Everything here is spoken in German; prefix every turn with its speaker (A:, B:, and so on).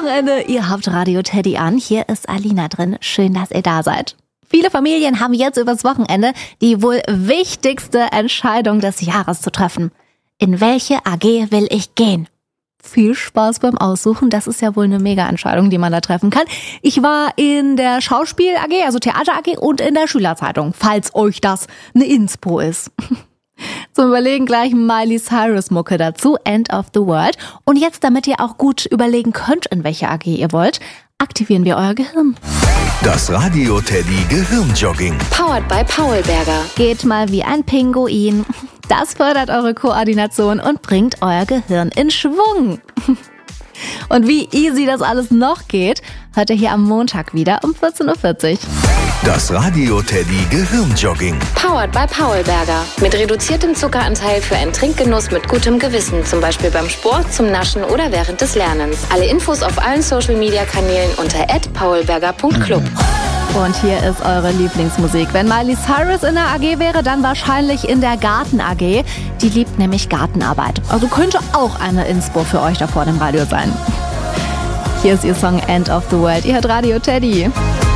A: Wochenende. Ihr habt Radio Teddy an. Hier ist Alina drin. Schön, dass ihr da seid. Viele Familien haben jetzt übers Wochenende die wohl wichtigste Entscheidung des Jahres zu treffen. In welche AG will ich gehen? Viel Spaß beim Aussuchen. Das ist ja wohl eine Mega-Entscheidung, die man da treffen kann. Ich war in der Schauspiel-AG, also Theater-AG und in der Schülerzeitung, falls euch das eine Inspo ist. Zum Überlegen gleich Miley Cyrus Mucke dazu, End of the World. Und jetzt, damit ihr auch gut überlegen könnt, in welche AG ihr wollt, aktivieren wir euer Gehirn.
B: Das Radio Teddy Gehirnjogging.
C: Powered by Paulberger.
A: Geht mal wie ein Pinguin. Das fördert eure Koordination und bringt euer Gehirn in Schwung. Und wie easy das alles noch geht, hört ihr hier am Montag wieder um 14.40 Uhr.
B: Das Radio Teddy Gehirnjogging.
C: Powered by Paulberger. Mit reduziertem Zuckeranteil für einen Trinkgenuss mit gutem Gewissen. Zum Beispiel beim Sport, zum Naschen oder während des Lernens. Alle Infos auf allen Social-Media-Kanälen unter @paulberger.club.
A: Und hier ist eure Lieblingsmusik. Wenn Miley Cyrus in der AG wäre, dann wahrscheinlich in der Garten AG. Die liebt nämlich Gartenarbeit. Also könnte auch eine Inspo für euch da vor dem Radio sein. Hier ist ihr Song End of the World. Ihr hört Radio Teddy.